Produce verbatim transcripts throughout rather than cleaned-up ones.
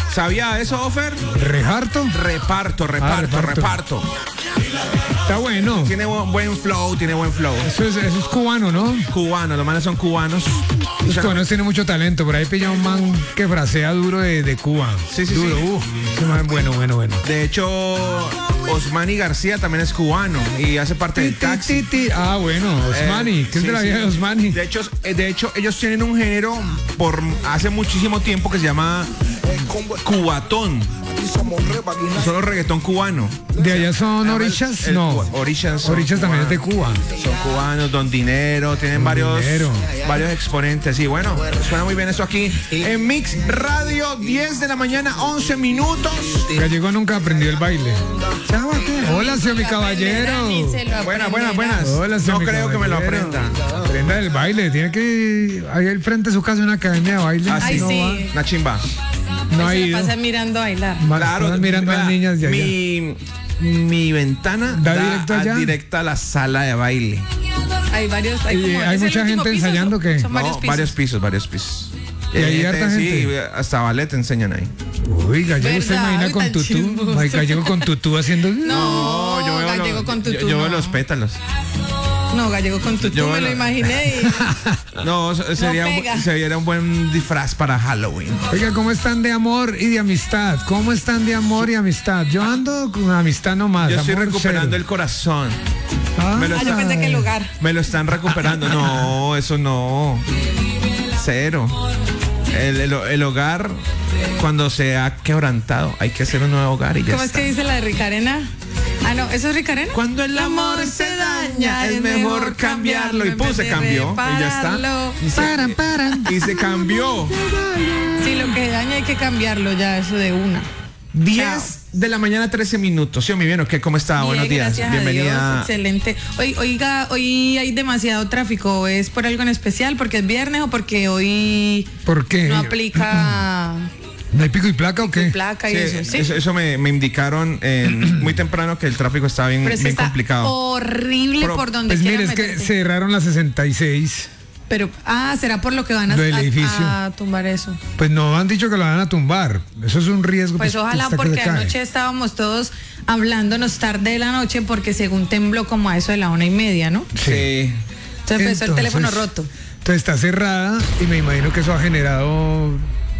¿Sabía eso, Ofer? ¿Reparto? Reparto, reparto, Ah, reparto. reparto. Está bueno. Tiene bu- buen flow, tiene buen flow. Eso es, eso es cubano, ¿no? Cubano, los manes son cubanos. Los cubanos tienen mucho talento. Por ahí pilla un man que frasea duro de, de Cuba. Sí, sí, duro. sí. Uf, ese man es bueno, bueno, bueno. De hecho, Osmani García también es cubano y hace parte del Ti, taxi. ti, ti. Ah, bueno, Osmani. Eh, ¿Qué es sí, de la sí. vida de Osmani? De hecho, eh, de hecho, ellos tienen un género por hace muchísimo tiempo que se llama cubatón. Solo reggaetón cubano. ¿De allá son orichas? El- No. Orichas son Orichas también es de cubanos. Cuba. Son cubanos, Don Dinero, tienen varios, Dinero. varios exponentes. Y bueno, suena muy bien eso aquí en Mix Radio, diez de la mañana, once minutos. Gallego nunca aprendió el baile. Hola, señor mi caballero. Buenas, buenas, buenas. Hola, No señor mi creo que me lo caballero. aprenda. Aprenda el baile. Tiene que. Ahí al frente de su casa hay una academia de baile. Ah, Ay, sí. no sí. va. Una chimba. No ha Se ido. la pasa mirando a bailar. Ma- Claro, están mirando a las vea, niñas de allá. Mi, mi ventana ¿Da da, directo a- allá? directa a la sala de baile. Hay varios. Hay, Y como, hay ¿es el mucha último gente piso? ensayando, Son- ¿qué? Son varios No, pisos. varios pisos, varios pisos. Y hay Eh, harta sí, gente. hasta ballet te enseñan ahí. Uy, Gallego, ¿usted ¿Verdad? imagina Uy, con tan tutú? chismoso. Ay, Gallego con tutú haciendo. No, yo veo Gallego los, con tutú. yo, yo veo no. los pétalos. No, Gallego con tutú, Yo me veo lo lo- imaginé. Y... No, se- sería, un, pega. sería un buen disfraz para Halloween. Oiga, ¿cómo están de amor y de amistad? ¿Cómo están de amor y amistad? Yo ando con amistad nomás. Yo estoy amor recuperando cero. el corazón. Ah, me lo Ah, yo pensé que el hogar. Me lo están recuperando. No, eso no. Cero. El, el- el hogar, cuando se ha quebrantado, hay que hacer un nuevo hogar y ya ¿Cómo es está. que dice la de Ricarena? Ah, no, ¿eso es Ricarena? Cuando el amor se daña, es mejor cambiarlo. Y pum, se cambió. Y ya está. repararlo. Y se, Paran, paran. y se cambió. Sí, lo que daña hay que cambiarlo ya, eso de una. diez de la mañana, trece minutos. ¿Sí o mi bien o qué? ¿Cómo está? Bien, Buenos días. gracias a Bienvenida. Dios, excelente. Hoy, oiga, hoy hay demasiado tráfico. ¿Es por algo en especial? ¿Porque es viernes o porque hoy ¿Por qué? no aplica ¿No hay pico y placa o qué? placa y Sí, eso? ¿Sí? eso, eso me, me indicaron en- muy temprano que el tráfico estaba bien, Pero es que bien está complicado. horrible Pero, por donde Pues quiera mire, es que meterte. cerraron la sesenta y seis. Pero, ah, será por lo que van a, Lo del a- edificio. a tumbar eso. Pues no han dicho que lo van a tumbar. Eso es un riesgo. Pues ojalá, hasta que porque se cae. anoche estábamos todos hablándonos tarde de la noche porque según tembló como a eso de la una y media, ¿no? Sí. Entonces empezó el teléfono roto. Entonces está cerrada y me imagino que eso ha generado.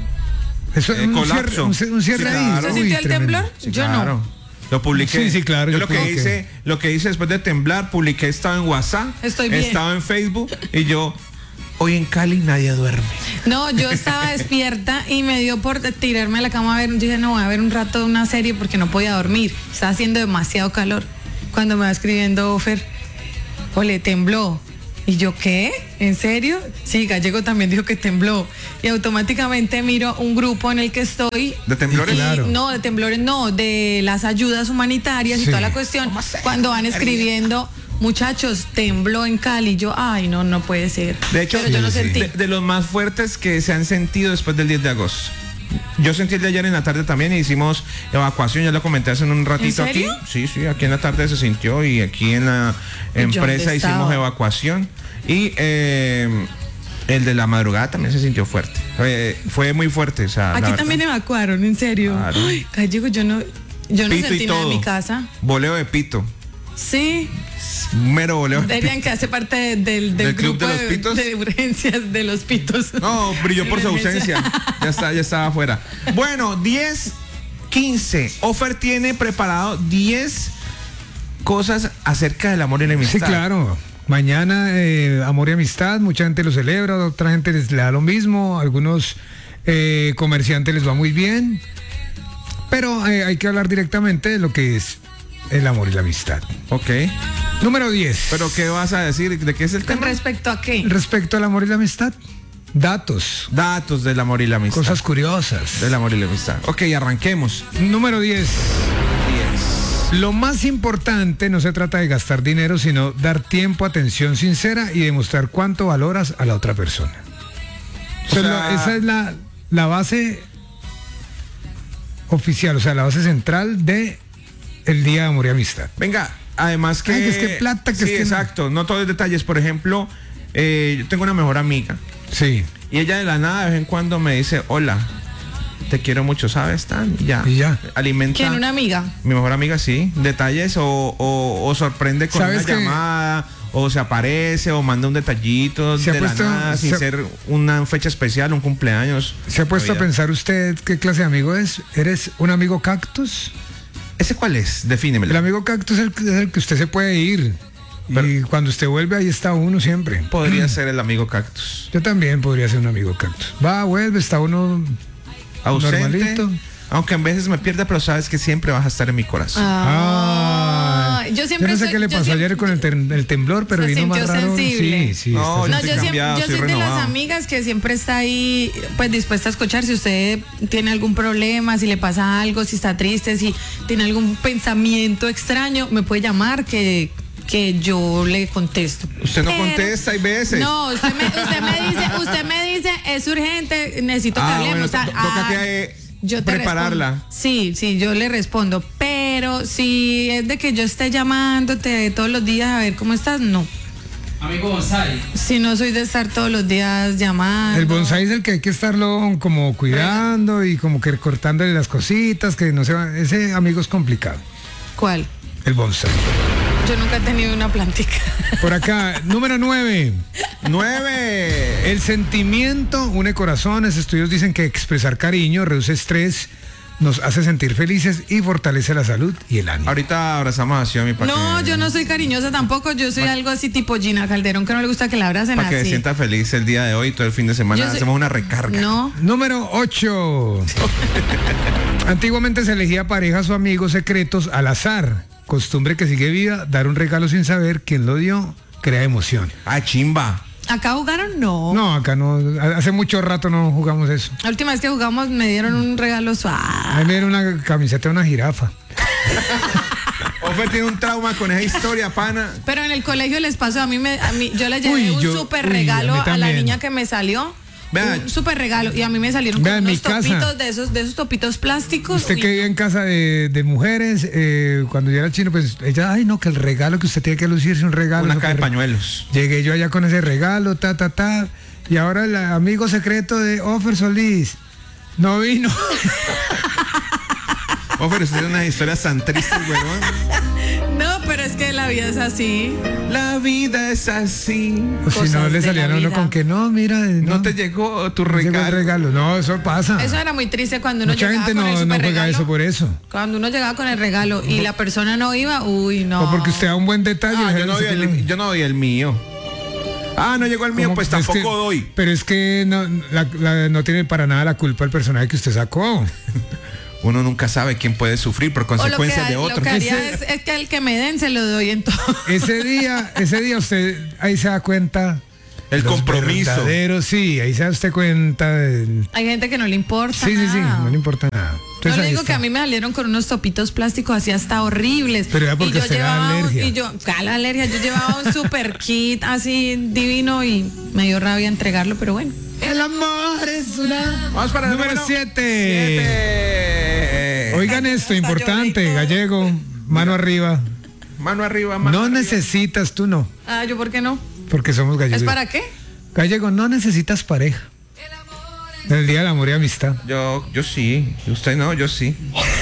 Eso Eh, un colapso. cierre, un, cie- un cierre Sí, ahí. claro. ¿Se Uy, sintió el tremendo. temblor? Sí, Yo claro. no. Lo publiqué. Sí, sí, claro, Yo yo lo que publiqué. hice, lo que hice después de temblar, publiqué, estaba en WhatsApp, Estoy bien. estaba en Facebook y yo, hoy en Cali nadie duerme. No, yo estaba despierta y me dio por tirarme a la cama a ver. Yo dije, no, voy a ver un rato una serie porque no podía dormir. Estaba haciendo demasiado calor. Cuando me va escribiendo Fer, ole, tembló. Y yo, ¿qué? ¿En serio? Sí, Gallego también dijo que tembló. Y automáticamente miro un grupo en el que estoy. ¿De temblores? Y- Claro. No, de temblores no, de las ayudas humanitarias y Sí. toda la cuestión. Cuando van escribiendo, muchachos, tembló en Cali. Yo, ay, no, no puede ser. De hecho, Pero yo no sí, sí. sentí. de, de los más fuertes que se han sentido después del diez de agosto. Yo sentí el de ayer en la tarde también y hicimos evacuación, ya lo comenté hace un ratito aquí. serio? Sí, sí, aquí en la tarde se sintió y aquí en la ¿Y yo empresa dónde hicimos estaba? evacuación. Y eh, el de la madrugada también se sintió fuerte. Eh, fue muy fuerte. O sea, la Aquí verdad. también evacuaron, en serio. Claro. Ay, Gallego, yo no, yo no Pito y sentí nada en todo. mi casa. Voleo de pito. Sí, Un mero voleo de dirían pito. que hace parte de- del, del, ¿Del club grupo de los pitos? de urgencias de los pitos. No, brilló por su Emergencia. ausencia. Ya está, ya estaba afuera. Bueno, diez quince. Ofer tiene preparado diez cosas acerca del amor y la amistad. Sí, claro. Mañana, eh, amor y amistad, mucha gente lo celebra, otra gente les le da lo mismo, algunos eh, comerciantes les va muy bien, pero eh, hay que hablar directamente de lo que es el amor y la amistad. Ok. Número diez. Pero ¿qué vas a decir? ¿De qué es el ¿Con tema? respecto a qué? Respecto al amor y la amistad, datos, Datos del amor y la amistad. cosas curiosas. Del amor y la amistad. Ok, arranquemos. Número diez. diez. Lo más importante no se trata de gastar dinero, sino dar tiempo, atención sincera y demostrar cuánto valoras a la otra persona. O Eso es sea- la- esa es la, la base oficial, o sea, la base central de el Día de Amor y Amistad. Venga, además que... Ay, que es que plata, que sí, es que no. exacto. No todos los detalles. Por ejemplo, eh, yo tengo una mejor amiga Sí. y ella de la nada de vez en cuando me dice hola. te quiero mucho, ¿sabes? Tan, y ya. Y ya. Alimenta. ¿Quién? ¿Una amiga? Mi mejor amiga, sí. Detalles o, o, o sorprende con una ¿Sabes que- llamada, o se aparece, o manda un detallito Se ha de puesto- la nada, sin se- ser una fecha especial, un cumpleaños. ¿Se ha puesto a Navidad. pensar usted qué clase de amigo es? ¿Eres un amigo cactus? ¿Ese cuál es? Defínemelo. El amigo cactus es el, que- es el que usted se puede ir. Y cuando usted vuelve, ahí está uno siempre. Podría ser el amigo cactus. Yo también podría ser un amigo cactus. Va, vuelve, está uno Ausente. normalito. Aunque a veces me pierde, pero sabes que siempre vas a estar en mi corazón. Ah, Ay. yo siempre no sé soy- qué le yo pasó siempre- ayer con el, tem- el temblor, pero se vino más sintió raro. sensible. Sí, sí. No, está No, yo yo, estoy siempre, cambiado, yo estoy soy de las renovado. amigas que siempre está ahí, pues dispuesta a escuchar si usted tiene algún problema, si le pasa algo, si está triste, si tiene algún pensamiento extraño, me puede llamar que, que yo le contesto. Usted no Pero- contesta, hay veces. No, usted me, usted me dice, usted me dice, es urgente, necesito que Ah, hablemos. bueno, o sea, to- toca ah, que, eh, yo te prepararla. respondo. Sí, sí, yo le respondo. Pero si es de que yo esté llamándote todos los días a ver cómo estás, no. Amigo Bonsai. Si no soy de estar todos los días llamando. El bonsai es el que hay que estarlo como cuidando y como que cortándole las cositas, que no se va. Ese amigo es complicado. ¿Cuál? El bonsai. Yo nunca he tenido una plantica. Por acá, número nueve. Nueve. El sentimiento une corazones. Estudios dicen que expresar cariño reduce estrés, nos hace sentir felices y fortalece la salud y el ánimo. Ahorita abrazamos a Xiomi para No, que, yo no soy cariñosa tampoco. Yo soy algo así tipo Gina Calderón, que no le gusta que la abracen para que se así. sienta feliz el día de hoy, todo el fin de semana. Yo soy- Hacemos una recarga. No. Número ocho. Antiguamente se elegía parejas o amigos secretos al azar. Costumbre que sigue viva, dar un regalo sin saber quién lo dio, crea emoción. Ah, chimba. ¿Acá jugaron? No. No, acá no, hace mucho rato no jugamos eso. La última vez que jugamos me dieron un regalo A suave. mí me dieron una camiseta de una jirafa. Ofer tiene un trauma con esa historia, pana. Pero en el colegio les pasó, a mí, me, a mí yo le llevé Uy, un yo- súper uy, regalo a mí a, la también. niña que me salió. Vea. Un súper regalo. Y a mí me salieron Vea, con en mi unos casa. topitos de esos, de esos topitos plásticos. Usted Uy, que vive en casa de, de mujeres, eh, cuando yo era chino, pues ella, ay no, que el regalo que usted tiene que lucirse, un regalo. Una caja de súper- pañuelos. Llegué yo allá con ese regalo, ta, ta, ta. Y ahora el amigo secreto de Ofer Solís no vino. Ofer, usted tiene unas historias tan tristes, weón. No, pero es que la vida es así. La vida es así. O si Cosas no, le de salían la a uno vida. con que no, mira. No, No te llegó tu no llegó el regalo. regalo. No, eso pasa. Eso era muy triste cuando uno Mucha llegaba gente con el no, no súper juega regalo. eso por eso. Cuando uno llegaba con el regalo y la persona no iba, uy, no. O porque usted da un buen detalle. Ah, yo y no, doy se el, pone- yo no doy el mío. Ah, no llegó el mío, ¿Cómo? pues Es tampoco que- doy. Pero es que no, la- la- no tiene para nada la culpa el personaje que usted sacó. Uno nunca sabe quién puede sufrir por O lo que, consecuencias de lo otro. que haría Ese- es, es que el que me den se lo doy en todo. Ese día, ese día usted ahí se da cuenta. El los compromiso. verdaderos, sí, ahí se da usted cuenta. del- Hay gente que no le importa. Sí, sí, sí, nada. no le importa nada. No Entonces, le ahí digo está. que a mí me salieron con unos topitos plásticos así hasta horribles. Pero era porque y yo usted le da llevaba un- alergia. y yo, ¿cuál alergia? Yo llevaba un super kit así divino y me dio rabia entregarlo, pero bueno. El amor es una. Vamos para el número número siete. siete. Oigan esto, Hasta importante, lloré y todo. gallego, mano arriba. Mano arriba, mano No arriba. necesitas, tú no, Ah, ¿yo por qué no? porque somos gallegos. ¿Es para qué? Gallego, no necesitas pareja. El día del amor y amistad. Yo, yo sí. Usted no, yo sí.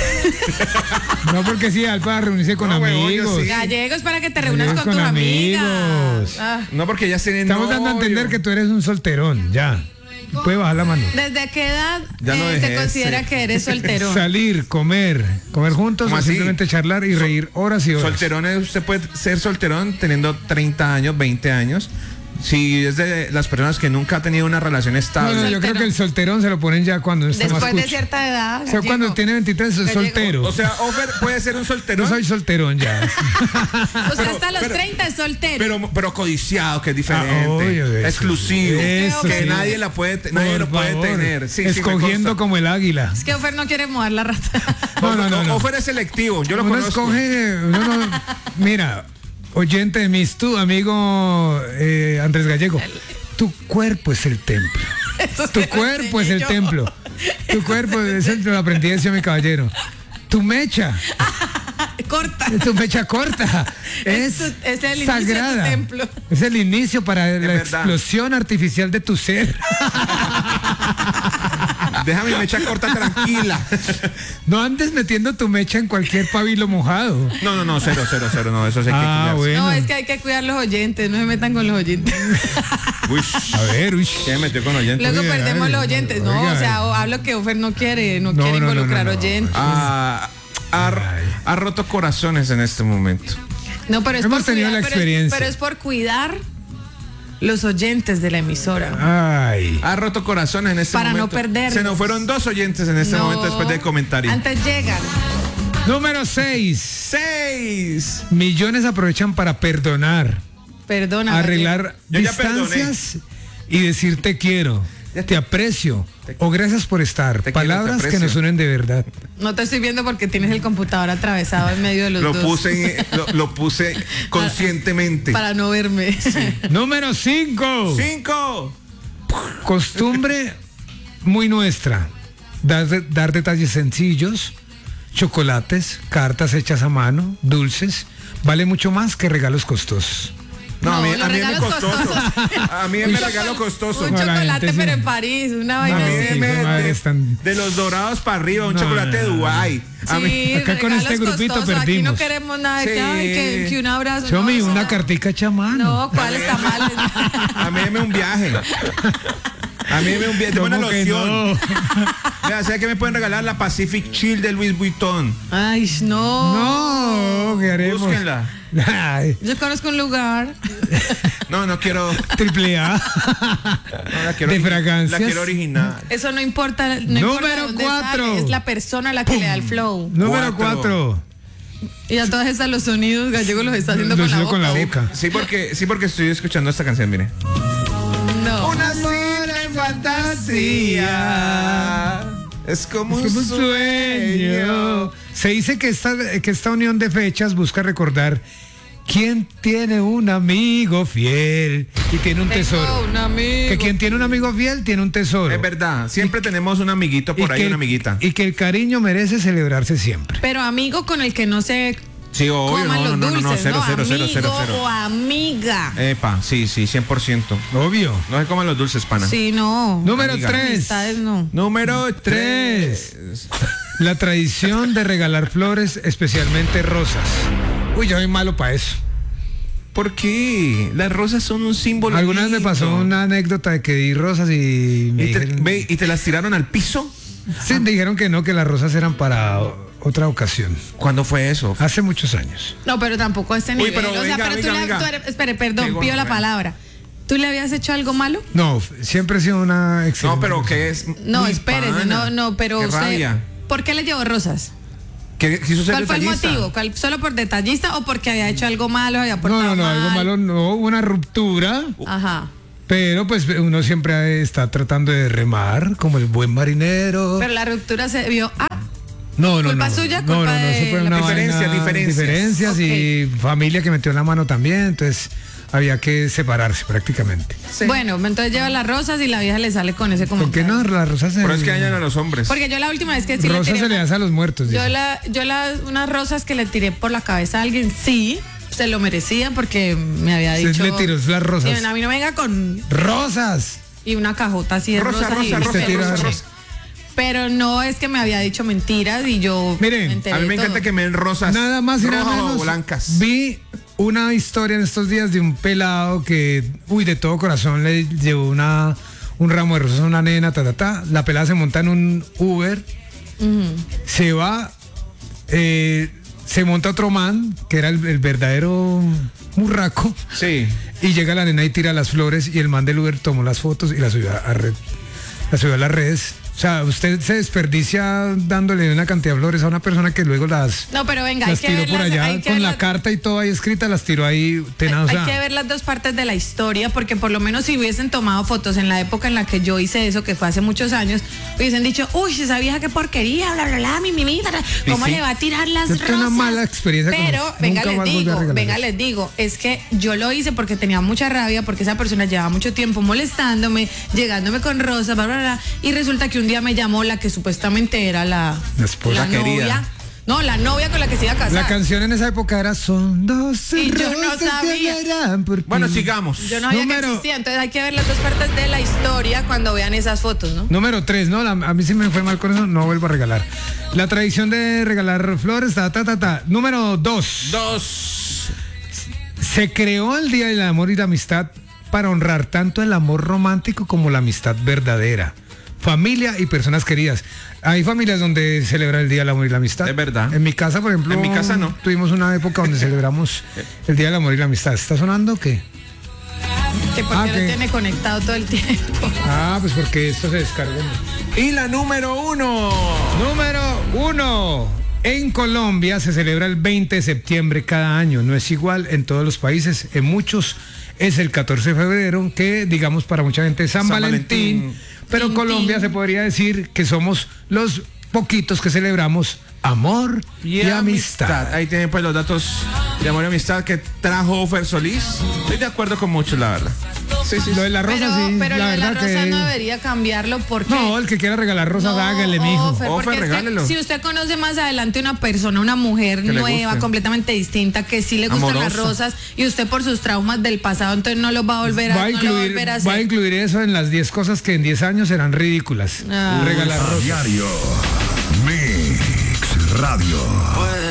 No porque sí, al para reunirse con No, huevón, yo amigos. sí. Gallego es para que te reúnas Gallegos con, con tus amigos. amigas. Ah, No, porque ya tienen Estamos dando a novio. entender que tú eres un solterón, ya. Puede bajar la mano. ¿desde qué edad Ya no eh, dejé se considera ese. que eres solterón? Salir, comer, comer juntos ¿Cómo o así? simplemente charlar y reír horas y horas. Solterón, es- usted puede ser solterón teniendo treinta años, veinte años. Si es de las personas que nunca ha tenido una relación No, estable. no, yo Soltero. creo que el solterón se lo ponen ya cuando está más Después de cucho. cierta edad. O sea, Gallego. cuando tiene veintitrés es Gallego. soltero. O sea, Ofer puede ser un Yo solterón, soy solterón ya. O sea, pero- hasta los pero- treinta es soltero. pero, pero codiciado, que es diferente. Ah, obvio, eso. exclusivo. Eso que sí. nadie la puede, te- nadie Por lo puede favor. tener. Sí, sí, me Escogiendo consta. como el águila. Es que Ofer no quiere mojar la rata. No, no, no, no. Ofer es selectivo, yo lo Uno conozco. escoge, uno no- mira, oyente de mis, tu amigo eh, Andrés Gallego, tu cuerpo es el templo. Eso Tu se lo cuerpo es enseñé el yo. templo. Tu cuerpo, eso lo aprendí de mi caballero. Tu mecha, Corta. tu mecha corta, es, Es tu- es el inicio de tu sagrada. templo. Es el inicio para la verdad. explosión artificial de tu ser. Deja mi mecha corta tranquila. No andes metiendo tu mecha en cualquier pabilo mojado. No, no, no, cero, cero, cero, no, eso sí hay que Ah, cuidarse. bueno. No, es que hay que cuidar los oyentes, no se metan con los oyentes. Uy, A ver, uy. ¿qué me metió con oyentes? Luego Oiga, perdemos ay, los oyentes. No, oiga. o sea, o hablo que Ofer no quiere, no, No, quiere no, no, involucrar no, no. oyentes. Ah, ha, Ay. ha roto corazones en este momento. No, pero es Hemos por tenido cuidar, la pero es- experiencia. pero es por cuidar los oyentes de la emisora. Ay. Ha roto corazones en este Para no momento. perderlos. Se nos fueron dos oyentes en este No, momento después del comentario. Antes llegan. Número seis. Seis. Millones aprovechan para perdonar, Perdona. arreglar Yo ya distancias y decir te quiero, Ya te aprecio o gracias por estar. Te quiero, te Palabras que aprecio. nos unen de verdad. No te estoy viendo porque tienes el computador atravesado en medio de los Lo dos. puse, lo, lo puse conscientemente. Para no verme. Número cinco. Cinco. Costumbre muy nuestra. Dar, dar detalles sencillos, chocolates, cartas hechas a mano, dulces. Vale mucho más que regalos costosos. No, a No, mí, los a mí es regalos costoso. costosos. A mí es me regalo costoso. Un No, la chocolate, gente sí. pero en París, una A vaina mí No, así. sí, me- hijo de madre, de, están- de los dorados para arriba, un No, chocolate de no, no. Dubái. A mí- Sí, Acá con este regalos grupito costosos. Aquí no perdimos. queremos nada de que, Sí. ay, que, que un abrazo. Chomi, no, una no. cartica hecha a mano. No, ¿cuál está mal? A mí me un viaje. A mí me un viaje. Tengo una ¿Cómo que loción. no? Mira, ¿sabes qué me pueden regalar? La Pacific Chill de Louis Vuitton. Ay, no. No, ¿qué haremos? Búsquenla. Ay, Yo conozco un lugar. No, no quiero. triple A. No, la quiero De ori- fragancias. La quiero original. Eso no importa. No Número importa dónde cuatro. sale, es la persona la que le da el flow. Número Cuatro. cuatro. Y a todas esas los sonidos gallegos los está haciendo Lo con la hizo boca. con la Sí, boca. sí, porque, sí, porque estoy escuchando esta canción, mire. No. Una simple fantasía. Es como, Es como un sueño. Se dice que esta, que esta unión de fechas busca recordar quién tiene un amigo fiel y tiene un Tengo tesoro. un amigo. Que quien tiene un amigo fiel tiene un tesoro. Es verdad, siempre tenemos un amiguito por Y ahí, que- una amiguita. Y que el cariño merece celebrarse siempre. Pero amigo con el que no se Sí, obvio, coman no, no, los no, no, dulces, no, cero, ¿no? cero, cero, Amigo cero, cero. o amiga. Epa, sí, sí, cien por ciento. Obvio. No se coman los dulces, pana. Sí, no. Número Amiga. tres. Amistades no. Número Tres. tres. La tradición de regalar flores, especialmente rosas. Uy, yo soy malo para eso. ¿Por qué? Las rosas son un símbolo. Alguna vez me pasó lindo. una anécdota de que di rosas y me ¿Y te, dijeron, ve, ¿Y te las tiraron al piso? sí, me dijeron que no, que las rosas eran para o- otra ocasión. ¿Cuándo fue eso? Hace muchos años. No, pero tampoco a este Uy, nivel. pero o sea, venga, pero tú venga, le venga. tú eres- espere, perdón, Qué pido la gonorrea. palabra. ¿Tú le habías hecho algo malo? No, f- siempre he sido una excelente. No, pero ¿qué es? No, Uy, espérese, pana. no, no, pero Qué usted. rabia. ¿Por qué le llevó rosas? ¿Qué quiso ser ¿Cuál fue el detallista? motivo? ¿Cuál- ¿Solo por detallista o porque había hecho algo malo, había No, portado no, no, mal? algo malo no, hubo una ruptura, Ajá. pero pues uno siempre está tratando de remar como el buen marinero. Pero la ruptura se vio. Ah, No, no, ¿Culpa no. suya, No, culpa no, no, eso de fue la una Diferencias, vaina- diferencias. diferencias y familia que metió la mano también, entonces había que separarse prácticamente. Sí. bueno, entonces lleva las rosas y la vieja le sale con ese ¿Por qué comentario. no? Las rosas se, Pero es que dañan a los hombres. Porque yo la última vez que sí le rosas tiré se le una- das a los muertos. yo dice. la, yo la, unas rosas que le tiré por la cabeza a alguien, sí, se lo merecía porque me había Usted dicho. le tiró las rosas. Y a mí no me venga con. ¡Rosas! Y una cajota así de Rosa, rosas y rosa, un rosa, peluche. rosa, rosa. Pero no es que me había dicho mentiras y yo Miren, me enteré A mí me de encanta todo. que me den rosas. Nada más y nada rojas o menos. blancas. Vi una historia en estos días de un pelado que, uy, de todo corazón le llevó una, un ramo de rosas a una nena, ta, ta, ta. La pelada se monta en un Uber, se va, eh, se monta otro man, que era el, el verdadero murraco, Sí. y llega la nena y tira las flores, y el man del Uber tomó las fotos y las subió a, red, las subió a las redes. O sea, usted se desperdicia dándole una cantidad de flores a una persona que luego las... No, pero venga, hay las que tiró ver por las- allá hay que con ver la las- carta y todo ahí escrita, las tiró ahí tenaz. Hay que ver las dos partes de la historia, porque por lo menos si hubiesen tomado fotos en la época en la que yo hice eso, que fue hace muchos años, hubiesen dicho, uy, esa vieja qué porquería, bla, bla, bla, mi, mi, mi, ¿cómo sí. le va a tirar las Yo rosas? tengo una mala experiencia con Pero, eso. venga, Nunca les más volví a digo, regalar venga, eso. les digo, es que yo lo hice porque tenía mucha rabia, porque esa persona llevaba mucho tiempo molestándome, llegándome con rosas, bla, bla, bla, y resulta que un día me llamó la que supuestamente era la, La esposa la novia. querida. No, la novia con la que se iba a casar. La canción en esa época era Son dos Y yo no rosas que sabía. hablarán por ti. Bueno, sigamos. Yo no sabía Número- que existía, entonces hay que ver las dos partes de la historia cuando vean esas fotos, ¿no? Número tres, ¿no? La- a mí sí me fue mal con eso, no vuelvo a regalar. La tradición de regalar flores, ta, ta, ta, ta. Número dos. Dos. Se creó el Día del Amor y la Amistad para honrar tanto el amor romántico como la amistad verdadera. Familia y personas queridas. Hay familias donde celebra el Día del Amor y la Amistad. Es verdad. En mi casa, por ejemplo. En mi casa no. Tuvimos una época donde celebramos el Día del Amor y la Amistad. ¿Está sonando o qué? Que porque Ah, lo ¿qué? tiene conectado todo el tiempo. Ah, pues porque esto se descargó. Y la número uno. Número uno. En Colombia se celebra el veinte de septiembre cada año. No es igual en todos los países. En muchos es el catorce de febrero, que digamos para mucha gente es San, San Valentín. Valentín. Pero Tin, Colombia tin. se podría decir que somos los poquitos que celebramos amor y, amistad. Ahí tienen pues los datos de amor y amistad que trajo Fer Solís. Estoy de acuerdo con muchos, la verdad. Sí, sí. Lo de la rosa, Pero, sí. pero la lo de la verdad rosa que... no debería cambiarlo porque... No, el que quiera regalar rosas, No, hágale, mijo. Ofer, Ofer, porque es que regálelo. si usted conoce más adelante una persona, una mujer Que le nueva, guste. completamente distinta, que sí le gustan las Amorosa. rosas y usted por sus traumas del pasado, entonces no los va a volver a, Va a, no lo va a incluir, volver a va a hacer. incluir eso en las diez cosas que en diez años serán ridículas. Ah. Regalar A rosas. diario. Mix Radio.